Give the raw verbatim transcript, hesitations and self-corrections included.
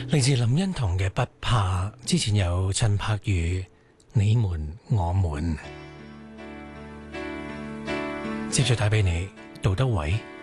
嚟自林欣彤嘅不怕，之前有陳柏宇你們我們，接住帶俾你杜德偉